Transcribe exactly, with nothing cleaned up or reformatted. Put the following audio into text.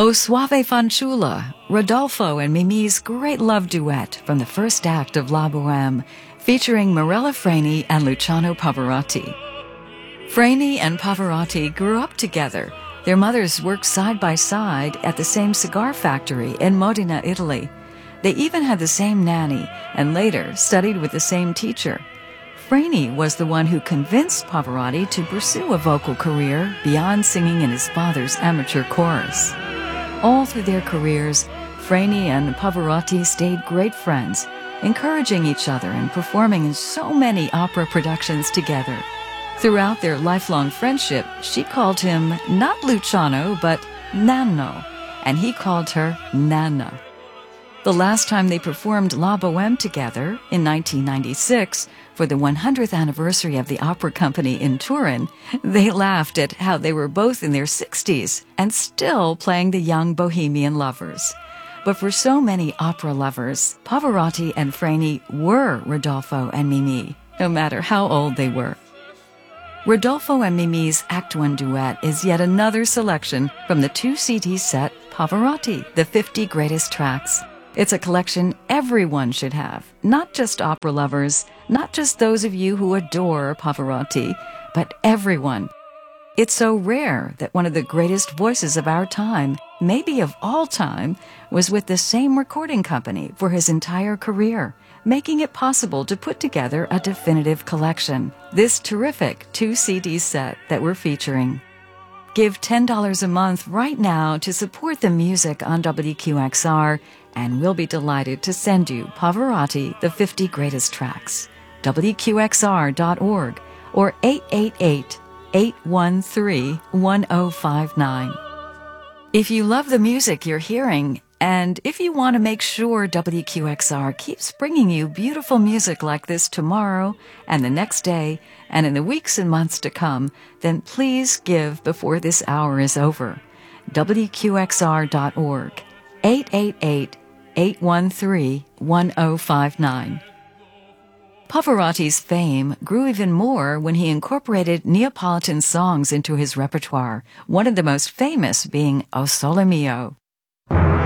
O Suave Fanciulla, Rodolfo and Mimi's great love duet from the first act of La Boheme, featuring Mirella Freni and Luciano Pavarotti. Freni and Pavarotti grew up together. Their mothers worked side by side at the same cigar factory in Modena, Italy. They even had the same nanny and later studied with the same teacher. Freni was the one who convinced Pavarotti to pursue a vocal career beyond singing in his father's amateur chorus. All through their careers, Freni and Pavarotti stayed great friends, encouraging each other and performing in so many opera productions together. Throughout their lifelong friendship, she called him not Luciano, but Nanno, and he called her Nana. The last time they performed La Boheme together, in nineteen ninety-six, for the one hundredth anniversary of the opera company in Turin, they laughed at how they were both in their sixties and still playing the young bohemian lovers. But for so many opera lovers, Pavarotti and Freni were Rodolfo and Mimi, no matter how old they were. Rodolfo and Mimi's Act One duet is yet another selection from the two C D set Pavarotti, the fifty Greatest Tracks. It's a collection everyone should have, not just opera lovers, not just those of you who adore Pavarotti, but everyone. It's so rare that one of the greatest voices of our time, maybe of all time, was with the same recording company for his entire career, making it possible to put together a definitive collection, this terrific two C D set that we're featuring. Give ten dollars a month right now to support the music on W Q X R, and we'll be delighted to send you Pavarotti, the fifty Greatest Tracks. W Q X R dot org or eight eight eight, eight one three, one zero five nine. If you love the music you're hearing, and if you want to make sure W Q X R keeps bringing you beautiful music like this tomorrow and the next day and in the weeks and months to come, then please give before this hour is over. W Q X R dot org, eight eight eight, eight one three, one zero five nine. Pavarotti's fame grew even more when he incorporated Neapolitan songs into his repertoire, one of the most famous being O Sole Mio.